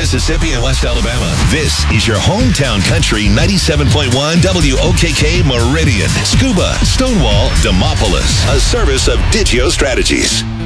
Mississippi and West Alabama. This is your hometown country 97.1 WOKK Meridian, Scuba, Stonewall, Demopolis. A service of Digio Strategies.